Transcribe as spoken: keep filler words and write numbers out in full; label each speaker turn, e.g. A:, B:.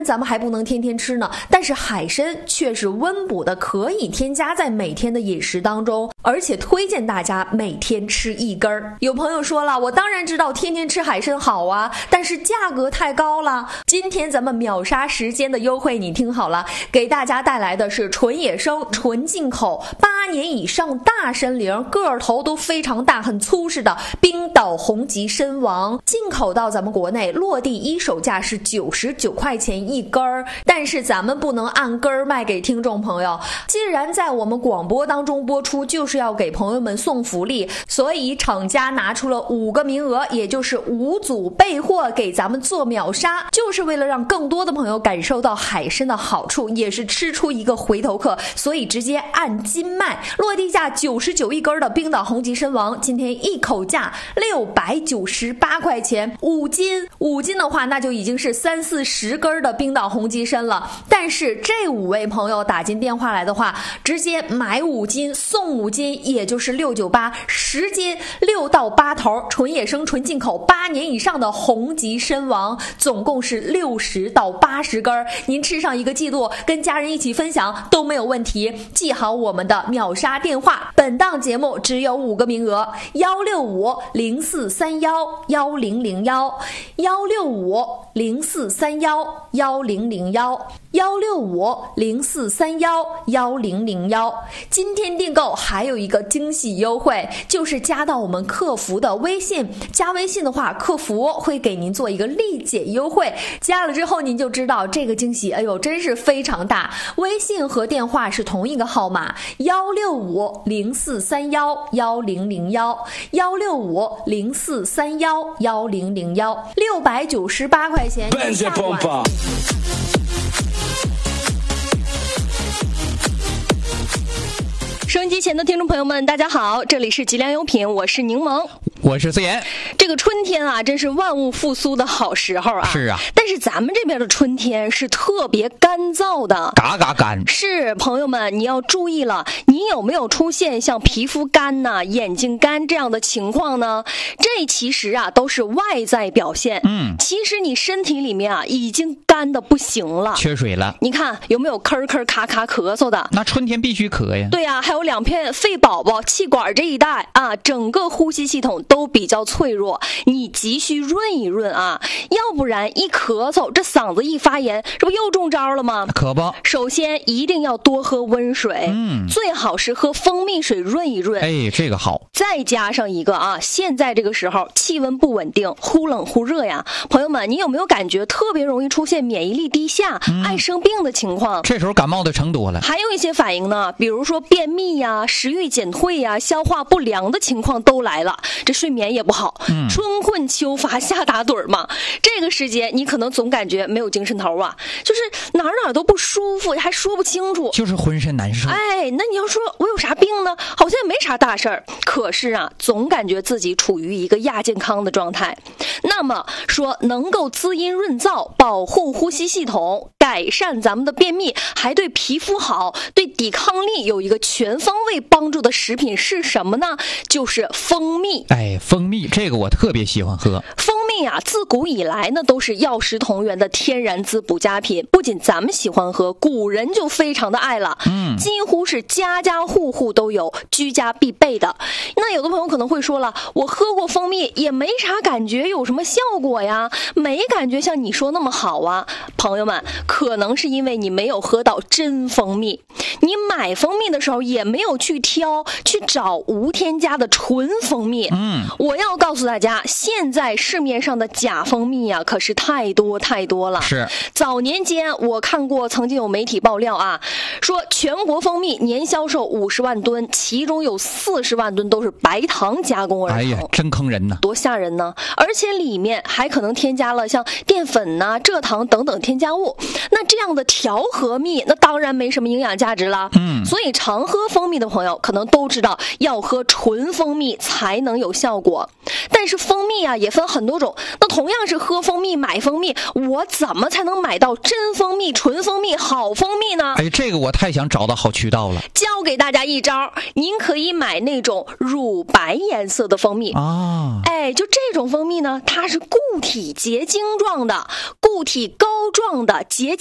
A: 咱们还不能天天吃呢，但是海参却是温补的，可以添加在每天的饮食当中，而且推荐大家每天吃一根儿。有朋友说了，我当然知道天天吃海参好啊，但是价格太高了。今天咱们秒杀时间的优惠你听好了，给大家带来的是纯野生纯进口八年以上大参羚，个头都非常大很粗实的冰岛红极参王，进口到咱们国内落地一手价是九十九块钱一根儿，但是咱们不能按根儿卖给听众朋友，既然在我们广播当中播出，就是要给朋友们送福利，所以厂家拿出了五个名额，也就是五组备货给咱们做秒杀，就是为了让更多的朋友感受到海参的好处，也是吃出一个回头客，所以直接按斤卖，落地价九十九一根的冰岛红极参王，今天一口价六百九十八块钱，五斤，五斤的话那就已经是三四十根的冰岛红极参了。但是这五位朋友打进电话来的话，直接买五斤送五斤，也就是六九八，十斤六到八头，纯野生纯进口八年以上的红极参王，总共是六十到八十根，您吃上一个季度，跟家人一起分享都没有问题。记好我们的秒杀电话，本档节目只有五个名额，幺六五零四三幺幺零零幺，幺六五零四三幺幺零零幺，幺六五零四三幺幺零零幺。今天订购还有一个惊喜优惠，就是加到我们客服的微信，加微信的话，客服会给您做一个立减优惠，加了之后您就知道这个惊喜，哎呦，真是非常大。微信和电话是同一个号码，幺六五零四三幺幺零零幺，幺六五零四三幺幺零零幺，六百九十八块钱。
B: 收音机前的听众朋友们，大家好，这里是吉良优品，我是柠檬，
C: 我是思妍。
B: 这个春天啊，真是万物复苏的好时候啊。
C: 是啊，
B: 但是咱们这边的春天是特别干燥的，
C: 嘎嘎干。
B: 是，朋友们，你要注意了，你有没有出现像皮肤干呐、眼睛干这样的情况呢？这其实啊都是外在表现。嗯，其实你身体里面啊已经干的不行了，
C: 缺水了。
B: 你看有没有咳咳咔咔咳嗽的？
C: 那春天必须咳呀。
B: 对啊，还有两片肺宝宝、气管这一带啊，整个呼吸系统都比较脆弱，你急需润一润啊，要不然一咳嗽，这嗓子一发炎，这不又中招了吗？
C: 可不。
B: 首先一定要多喝温水，嗯，最好是喝蜂蜜水润一润。
C: 哎，这个好。
B: 再加上一个啊，现在这个时候气温不稳定，忽冷忽热呀，朋友们，你有没有感觉特别容易出现免疫力低下、嗯、爱生病的情况？
C: 这时候感冒的成多了。
B: 还有一些反应呢，比如说便秘呀、食欲减退呀、消化不良的情况都来了，这睡眠也不好，嗯，春困秋乏夏打盹嘛，这个时间你可能总感觉没有精神头啊，就是哪儿哪儿都不舒服，还说不清楚，
C: 就是浑身难受。
B: 哎，那你要说我有啥病呢？好像也没啥大事儿，可是啊，总感觉自己处于一个亚健康的状态。那么说，能够滋阴润燥、保护呼吸系统、改善咱们的便秘，还对皮肤好、对抵抗力有一个全方位帮助的食品是什么呢？就是蜂蜜。
C: 哎，蜂蜜这个我特别喜欢喝。
B: 蜂蜜啊，自古以来呢都是药食同源的天然滋补佳品，不仅咱们喜欢喝，古人就非常的爱了，嗯，几乎是家家户户都有，居家必备的。那有的朋友可能会说了，我喝过蜂蜜也没啥感觉，有什么效果呀？没感觉像你说那么好啊。朋友们，可能是因为你没有喝到真蜂蜜，你买蜂蜜的时候也没有去挑去找无添加的纯蜂蜜。嗯，我要告诉大家，现在市面上的假蜂蜜啊可是太多太多了。
C: 是，
B: 早年间我看过曾经有媒体爆料啊，说全国蜂蜜年销售五十万吨，其中有四十万吨都是白糖加工而成。
C: 哎呀，真坑人呐，
B: 多吓人呢！而且里面还可能添加了像淀粉呐、蔗糖等等添加物，那这样的调和蜜那当然没什么营养价值啦。嗯，所以常喝蜂蜜的朋友可能都知道要喝纯蜂蜜才能有效果。但是蜂蜜啊也分很多种， 呦，那同样是喝蜂蜜买蜂蜜，我怎么才能买到真蜂蜜、纯蜂蜜、好蜂蜜呢？
C: 哎，这个我太想找到好渠道了。
B: 教给大家一招，您可以买那种乳白颜色的蜂蜜
C: 啊。
B: 哎，就这种蜂蜜呢，它是固体结晶状的，固体膏状的结晶